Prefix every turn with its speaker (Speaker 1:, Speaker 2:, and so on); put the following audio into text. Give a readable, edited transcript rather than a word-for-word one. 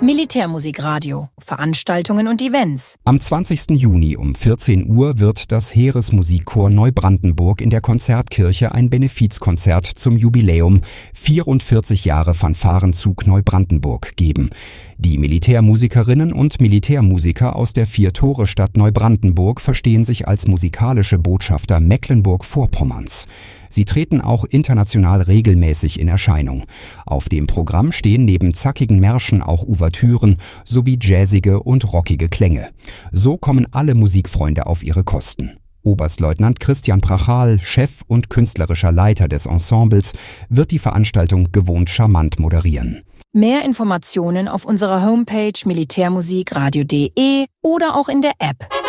Speaker 1: Militärmusikradio, Veranstaltungen und Events.
Speaker 2: Am 20. Juni um 14 Uhr wird das Heeresmusikchor Neubrandenburg in der Konzertkirche ein Benefizkonzert zum Jubiläum 44 Jahre Fanfarenzug Neubrandenburg geben. Die Militärmusikerinnen und Militärmusiker aus der Vier-Tore-Stadt Neubrandenburg verstehen sich als musikalische Botschafter Mecklenburg-Vorpommerns. Sie treten auch international regelmäßig in Erscheinung. Auf dem Programm stehen neben zackigen Märschen auch Ouvertüren sowie jazzige und rockige Klänge. So kommen alle Musikfreunde auf ihre Kosten. Oberstleutnant Christian Prachal, Chef und künstlerischer Leiter des Ensembles, wird die Veranstaltung gewohnt charmant moderieren.
Speaker 1: Mehr Informationen auf unserer Homepage militärmusikradio.de oder auch in der App.